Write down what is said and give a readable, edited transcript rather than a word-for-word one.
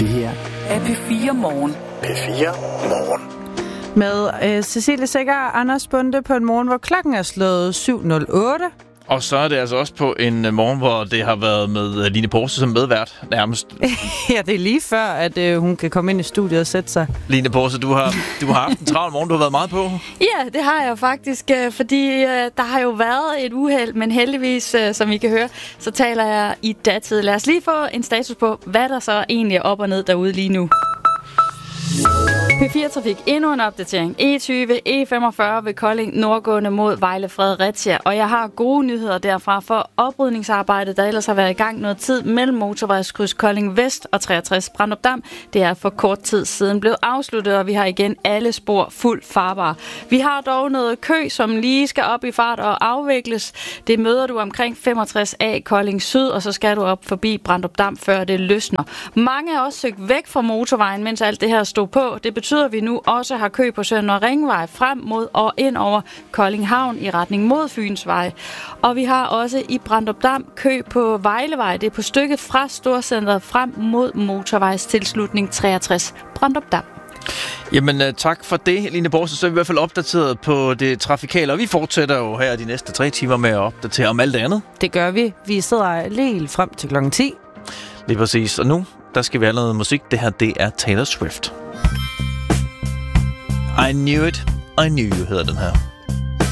Det her er P4 Morgen. P4 Morgen. Med Cecilie Sækker og Anders Bunde på en morgen, hvor klokken er slået 7.08. Og så er det altså også på en morgen, hvor det har været med Line Porse som medvært, nærmest. Ja, det er lige før, at hun kan komme ind i studiet og sætte sig. Line Porse, du har haft en travl morgen, du har været meget på. Ja, det har jeg faktisk, fordi der har jo været et uheld, men heldigvis, som I kan høre, så taler jeg i datid. Lad os lige få en status på, hvad der så egentlig er op og ned derude lige nu. P4-trafik, endnu en opdatering. E20, E45 ved Kolding, nordgående mod Vejle Fredericia. Og jeg har gode nyheder derfra for oprydningsarbejdet, der ellers har været i gang noget tid mellem motorvejskryds Kolding Vest og 63 Brandrup Dam. Det er for kort tid siden blevet afsluttet, og vi har igen alle spor fuldt farbare. Vi har dog noget kø, som lige skal op i fart og afvikles. Det møder du omkring 65A Kolding Syd, og så skal du op forbi Brandrup Dam, før det løsner. Mange er også søgt væk fra motorvejen, mens alt det her stod på. Det betyder, at vi nu også har kø på Sønder Ringvej frem mod og ind over Kolding Havn i retning mod Fynsvej. Og vi har også i Brandrup Dam kø på Vejlevej. Det er på stykket fra Storcentret frem mod motorvejstilslutning 63 Brandrup Dam. Jamen tak for det, Line Porse. Så er vi i hvert fald opdateret på det trafikale, og vi fortsætter jo her de næste 3 timer med at opdatere om alt det andet. Det gør vi. Vi sidder lige frem til klokken 10. Lige præcis. Og nu, der skal vi have noget musik. Det her, det er Taylor Swift. I Knew It, I Knew You hedder den her.